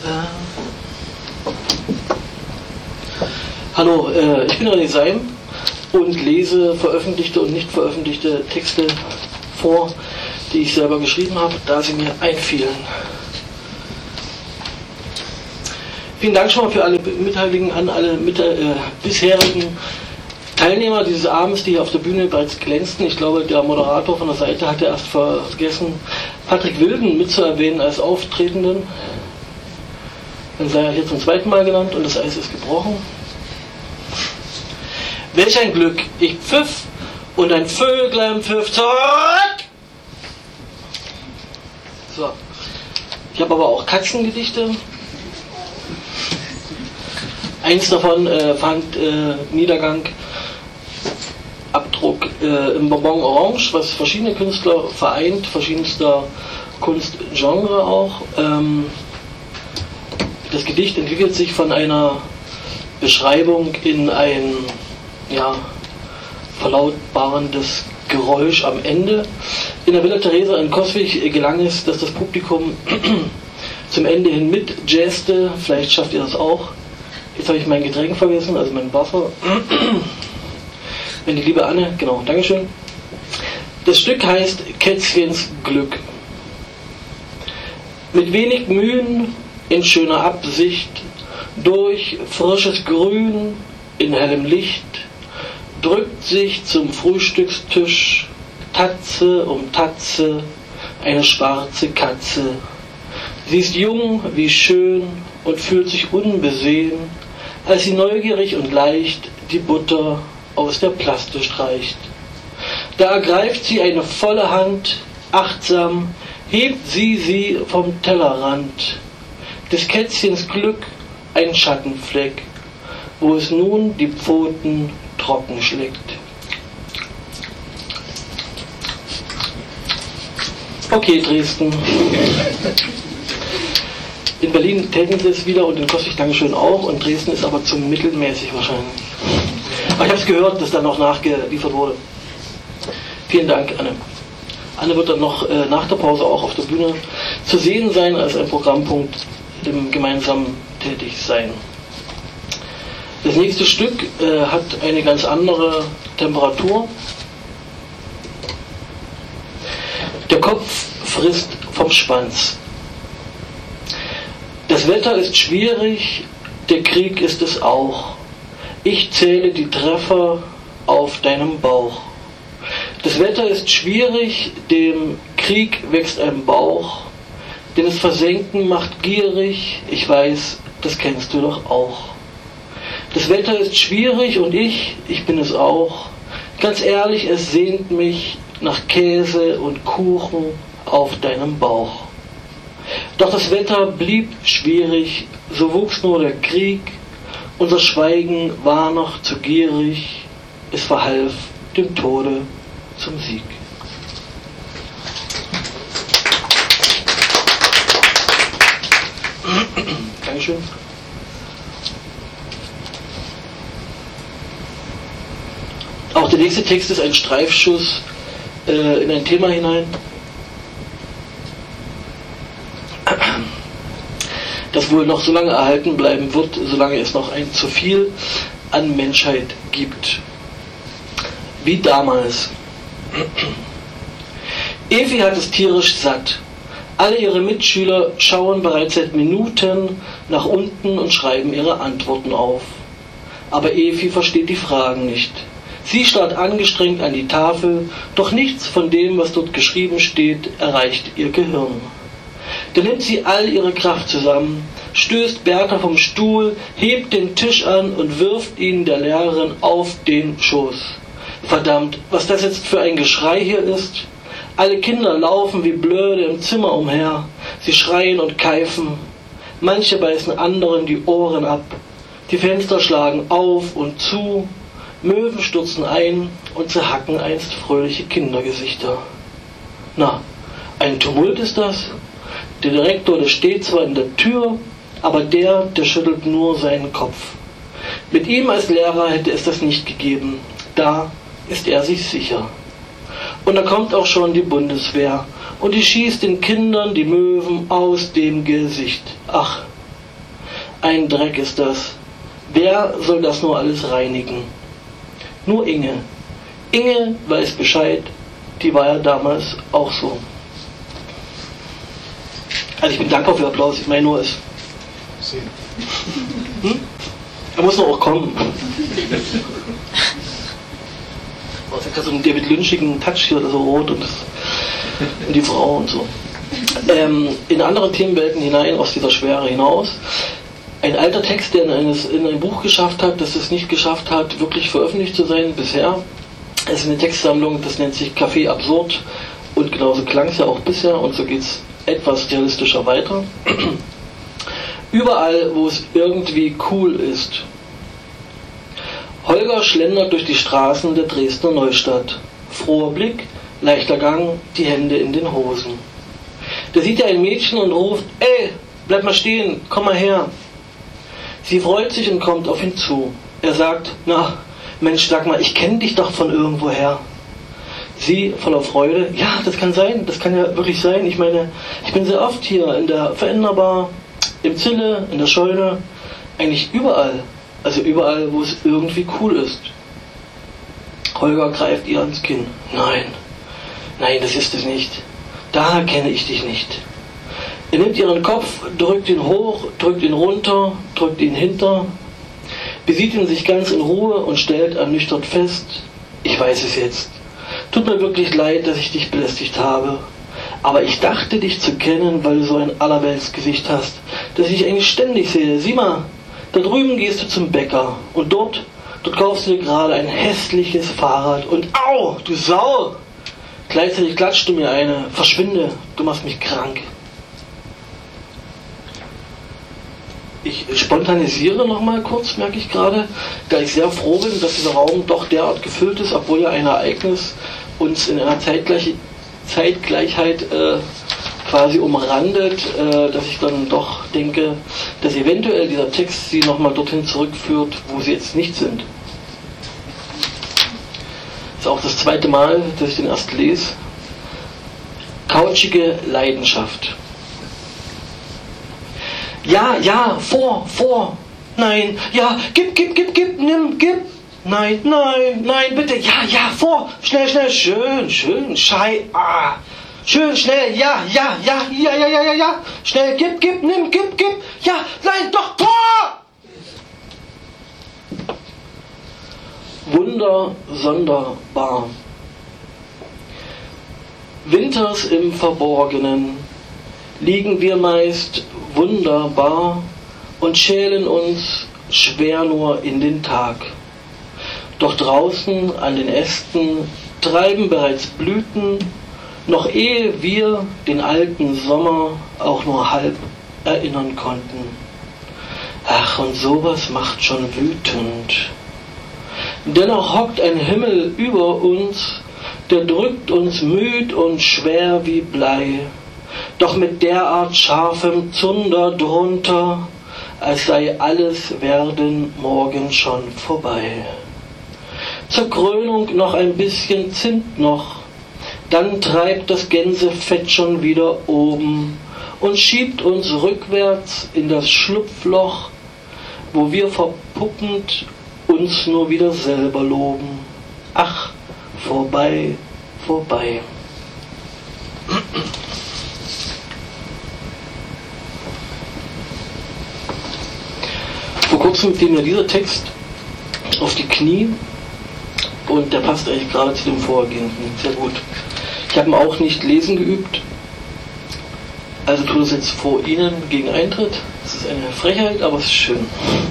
Hallo, ich bin René Seim und lese veröffentlichte und nicht veröffentlichte Texte vor, die ich selber geschrieben habe, da sie mir einfielen. Vielen Dank schon mal für alle Mitteilungen an alle bisherigen Teilnehmer dieses Abends, die hier auf der Bühne bereits glänzten. Ich glaube, der Moderator von der Seite hatte erst vergessen, Patrick Wilden mitzuerwähnen als Auftretenden. Dann sei er hier zum zweiten Mal genannt und das Eis ist gebrochen. Welch ein Glück, ich pfiff und ein Vöglein pfiff zurück. So. Ich habe aber auch Katzengedichte. Eins davon fand Niedergang, Abdruck im Bonbon Orange, was verschiedene Künstler vereint, verschiedenster Kunstgenre auch. Das Gedicht entwickelt sich von einer Beschreibung in ein verlautbarendes Geräusch am Ende. In der Villa Theresa in Coswig gelang es, dass das Publikum zum Ende hin mit jazzte. Vielleicht schafft ihr das auch. Jetzt habe ich mein Getränk vergessen, also mein Wasser. Wenn die liebe Anne, genau, Dankeschön. Das Stück heißt Kätzchens Glück. Mit wenig Mühen, in schöner Absicht, durch frisches Grün, in hellem Licht, drückt sich zum Frühstückstisch Tatze um Tatze eine schwarze Katze. Sie ist jung wie schön und fühlt sich unbesehen, als sie neugierig und leicht die Butter aus der Plaste streicht. Da ergreift sie eine volle Hand, achtsam hebt sie vom Tellerrand. Des Kätzchens Glück ein Schattenfleck, wo es nun die Pfoten trocken schlägt. Okay, Dresden. In Berlin täten sie es wieder und in Coswig Dankeschön auch und Dresden ist aber zu mittelmäßig wahrscheinlich. Aber ich habe es gehört, dass da noch nachgeliefert wurde. Vielen Dank, Anne. Anne wird dann noch nach der Pause auch auf der Bühne zu sehen sein als ein Programmpunkt im gemeinsamen Tätigsein. Das nächste Stück hat eine ganz andere Temperatur. Der Kopf frisst vom Schwanz. Das Wetter ist schwierig, der Krieg ist es auch. Ich zähle die Treffer auf deinem Bauch. Das Wetter ist schwierig, dem Krieg wächst ein Bauch, denn es Versenken macht gierig, ich weiß, das kennst du doch auch. Das Wetter ist schwierig und ich bin es auch. Ganz ehrlich, es sehnt mich nach Käse und Kuchen auf deinem Bauch. Doch das Wetter blieb schwierig, so wuchs nur der Krieg. Unser Schweigen war noch zu gierig, es verhalf dem Tode zum Sieg. Dankeschön. Auch der nächste Text ist ein Streifschuss in ein Thema hinein, das wohl noch so lange erhalten bleiben wird, solange es noch ein zu viel an Menschheit gibt. Wie damals. Evi hat es tierisch satt. Alle ihre Mitschüler schauen bereits seit Minuten nach unten und schreiben ihre Antworten auf. Aber Evi versteht die Fragen nicht. Sie starrt angestrengt an die Tafel, doch nichts von dem, was dort geschrieben steht, erreicht ihr Gehirn. Da nimmt sie all ihre Kraft zusammen, stößt Bertha vom Stuhl, hebt den Tisch an und wirft ihn der Lehrerin auf den Schoß. Verdammt, was das jetzt für ein Geschrei hier ist. Alle Kinder laufen wie blöde im Zimmer umher. Sie schreien und keifen. Manche beißen anderen die Ohren ab. Die Fenster schlagen auf und zu. Möwen stürzen ein und zerhacken einst fröhliche Kindergesichter. Na, ein Tumult ist das. Der Direktor, der steht zwar in der Tür, aber der schüttelt nur seinen Kopf. Mit ihm als Lehrer hätte es das nicht gegeben. Da ist er sich sicher. Und da kommt auch schon die Bundeswehr und die schießt den Kindern die Möwen aus dem Gesicht. Ach, Ein Dreck ist das. Wer soll das nur alles reinigen? Nur Inge. Inge weiß Bescheid, die war ja damals auch so. Also ich bin dankbar für Applaus, ich meine nur es. Er muss noch auch kommen. Das hat so einen David Lynchigen Touch hier, so rot und die Frau und so. In andere Themenwelten hinein, aus dieser Schwere hinaus. Ein alter Text, der in ein Buch geschafft hat, das es nicht geschafft hat, wirklich veröffentlicht zu sein bisher. Es ist eine Textsammlung, das nennt sich Café Absurd und genauso klang es ja auch bisher und so geht es etwas realistischer weiter. Überall, wo es irgendwie cool ist. Holger schlendert durch die Straßen der Dresdner Neustadt. Froher Blick, leichter Gang, die Hände in den Hosen. Da sieht er ein Mädchen und ruft: Ey, bleib mal stehen, komm mal her. Sie freut sich und kommt auf ihn zu. Er sagt: Na, Mensch, sag mal, ich kenne dich doch von irgendwoher. Sie voller Freude: Ja, das kann sein, das kann ja wirklich sein. Ich meine, ich bin sehr oft hier in der Veränderbar, im Zille, in der Scheune, eigentlich überall. Also überall, wo es irgendwie cool ist. Holger greift ihr ans Kinn. Nein, das ist es nicht. Da kenne ich dich nicht. Er nimmt ihren Kopf, drückt ihn hoch, drückt ihn runter, drückt ihn hinter, besieht ihn sich ganz in Ruhe und stellt ernüchtert fest: Ich weiß es jetzt. Tut mir wirklich leid, dass ich dich belästigt habe. Aber ich dachte, dich zu kennen, weil du so ein Allerweltsgesicht hast, das ich eigentlich ständig sehe. Sieh mal, da drüben gehst du zum Bäcker und dort kaufst du dir gerade ein hässliches Fahrrad und au, du Sau! Gleichzeitig klatscht du mir eine. Verschwinde, du machst mich krank. Ich spontanisiere nochmal kurz, merke ich gerade, da ich sehr froh bin, dass dieser Raum doch derart gefüllt ist, obwohl ja ein Ereignis uns in einer Zeitgleichheit quasi umrandet, dass ich dann doch denke, dass eventuell dieser Text sie nochmal dorthin zurückführt, wo sie jetzt nicht sind. Das ist auch das zweite Mal, dass ich den erst lese. Couchige Leidenschaft. Ja, vor, nein, ja, gib, nimm, gib, nein, bitte, ja, vor, schnell, schön, schön, schnell, ja, schnell, gib, nimm, gib, ja, nein, doch, vor! Wunder sonderbar. Winters im Verborgenen liegen wir meist wunderbar und schälen uns schwer nur in den Tag. Doch draußen an den Ästen treiben bereits Blüten, noch ehe wir den alten Sommer auch nur halb erinnern konnten. Ach, und sowas macht schon wütend. Dennoch hockt ein Himmel über uns, der drückt uns müd und schwer wie Blei, doch mit derart scharfem Zunder drunter, als sei alles Werden morgen schon vorbei. Zur Krönung noch ein bisschen Zimt noch, dann treibt das Gänsefett schon wieder oben und schiebt uns rückwärts in das Schlupfloch, wo wir verpuppend uns nur wieder selber loben. Ach, vorbei. Vor kurzem fiel mir dieser Text auf die Knie und der passt eigentlich gerade zu dem vorhergehenden. Sehr gut. Ich habe ihn auch nicht lesen geübt, also tue das jetzt vor Ihnen gegen Eintritt. Das ist eine Frechheit, aber es ist schön.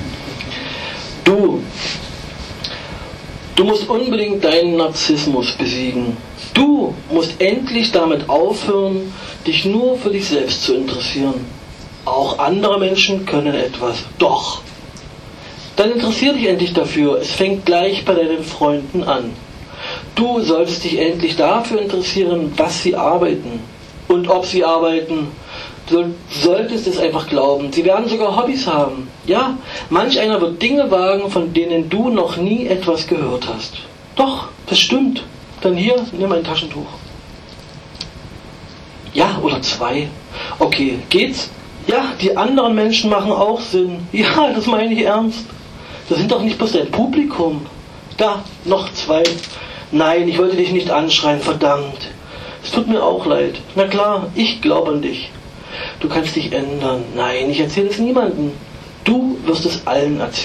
Du musst unbedingt deinen Narzissmus besiegen. Du musst endlich damit aufhören, dich nur für dich selbst zu interessieren. Auch andere Menschen können etwas. Doch. Dann interessier dich endlich dafür. Es fängt gleich bei deinen Freunden an. Du solltest dich endlich dafür interessieren, was sie arbeiten und ob sie arbeiten. Du solltest es einfach glauben. Sie werden sogar Hobbys haben. Ja, manch einer wird Dinge wagen, von denen du noch nie etwas gehört hast. Doch, das stimmt. Dann hier, nimm ein Taschentuch. Ja, oder 2. Okay, geht's? Ja, die anderen Menschen machen auch Sinn. Ja, das meine ich ernst. Das sind doch nicht bloß dein Publikum. Da, noch 2. Nein, ich wollte dich nicht anschreien, verdammt. Es tut mir auch leid. Na klar, ich glaube an dich. Du kannst dich ändern. Nein, ich erzähle es niemandem. Du wirst es allen erzählen.